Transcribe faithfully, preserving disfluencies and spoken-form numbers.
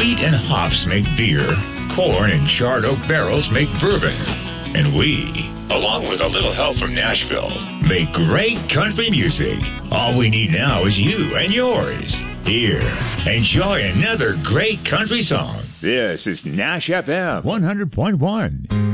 Wheat and hops make beer. Corn and charred oak barrels make bourbon. And we, along with a little help from Nashville, make great country music. All we need now is you and yours. Here, enjoy another great country song. This is Nash F M one hundred point one.